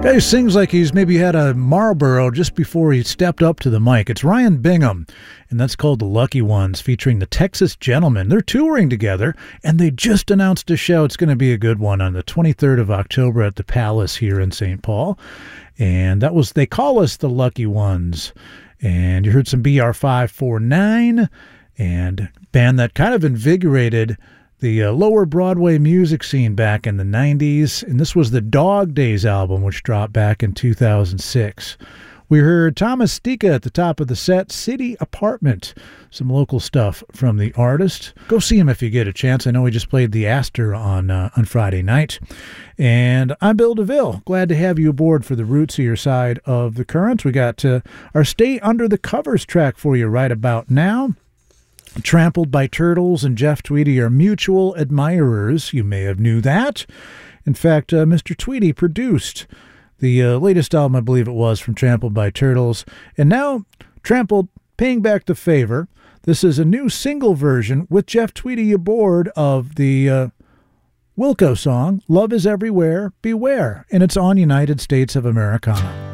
Guy sings like he's maybe had a Marlboro just before he stepped up to the mic. It's Ryan Bingham, and that's called The Lucky Ones, featuring the Texas Gentlemen. They're touring together, and they just announced a show. It's going to be a good one on the 23rd of October at the Palace here in St. Paul. And that was, they call us The Lucky Ones. And you heard some BR549, and band that kind of invigorated the lower Broadway music scene back in the 90s, and this was the Dog Days album, which dropped back in 2006. We heard Thomas Stika at the top of the set, City Apartment, some local stuff from the artist. Go see him if you get a chance. I know he just played the Astor on Friday night. And I'm Bill DeVille. Glad to have you aboard for the Rootsier side of the current. We got our Stay Under the Covers track for you right about now. Trampled by Turtles and Jeff Tweedy are mutual admirers. You may have knew that. In fact, Mr. Tweedy produced the latest album, I believe it was, from Trampled by Turtles. And now, Trampled paying back the favor. This is a new single version with Jeff Tweedy aboard of the Wilco song, Love is Everywhere, Beware. And it's on United States of Americana.